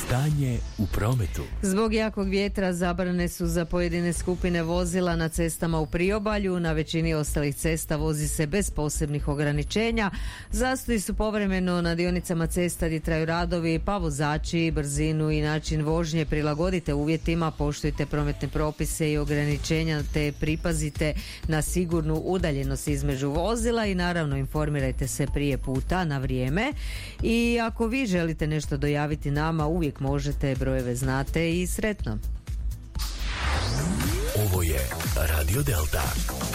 Stanje u prometu. Zbog jakog vjetra zabrane su za pojedine skupine vozila na cestama u priobalju. Na većini ostalih cesta vozi se bez posebnih ograničenja. Zastoji su povremeno na dionicama cesta gdje traju radovi, pa vozači brzinu i način vožnje prilagodite uvjetima, poštujte prometne propise i ograničenja te pripazite na sigurnu udaljenost između vozila i naravno informirajte se prije puta na vrijeme. I ako vi želite nešto dojaviti nama, uvijek možete, brojeve znate i sretno. Ovo je Radio Delta.